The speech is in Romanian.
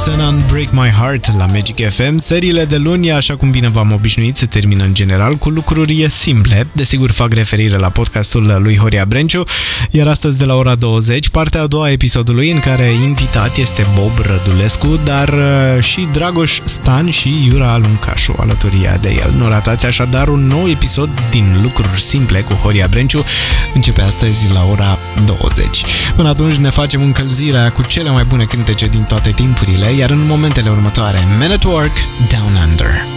Morrison on Break My Heart la Magic FM. Seriile de luni, așa cum bine v-am obișnuit, se termină în general cu lucruri simple. Desigur fac referire la podcastul lui Horia Brenciu, iar astăzi de la ora 20, partea a doua a episodului în care invitat este Bob Rădulescu, dar și Dragoș Stan și Iura Luncașu alături de el. Nu ratați așadar un nou episod din Lucruri Simple cu Horia Brenciu. Începe astăzi la ora 20. Până atunci ne facem încălzirea cu cele mai bune cântece din toate timpurile, iar în momentele următoare, Men at Work, Down Under.